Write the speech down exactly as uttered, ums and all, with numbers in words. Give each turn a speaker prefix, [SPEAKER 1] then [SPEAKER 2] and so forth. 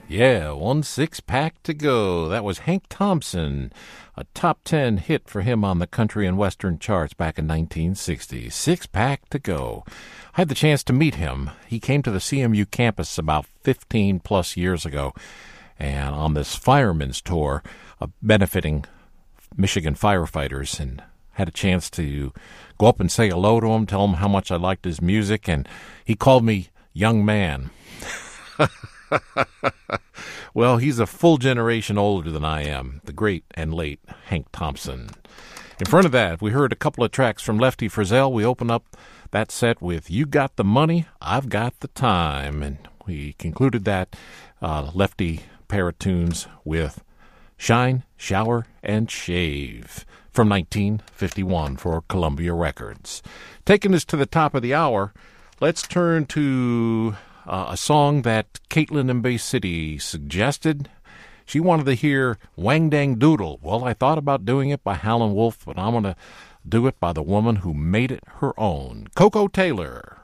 [SPEAKER 1] Yeah, one six-pack to go. That was Hank Thompson, a top ten hit for him on the country and western charts back in nineteen sixty. Six-pack to go. I had the chance to meet him. He came to the C M U campus about fifteen-plus years ago, and on this fireman's tour, uh, benefiting Michigan firefighters, and had a chance to go up and say hello to him, tell him how much I liked his music, and he called me young man. Well, he's a full generation older than I am, the great and late Hank Thompson. In front of that, we heard a couple of tracks from Lefty Frizzell. We open up that set with You Got the Money, I've Got the Time, and we concluded that uh, Lefty pair of tunes with Shine, Shower, and Shave from nineteen fifty-one for Columbia Records. Taking us to the top of the hour, let's turn to Uh, a song that Caitlin in Bay City suggested. She wanted to hear Wang Dang Doodle. Well, I thought about doing it by Howlin' Wolf, but I'm going to do it by the woman who made it her own, Koko Taylor.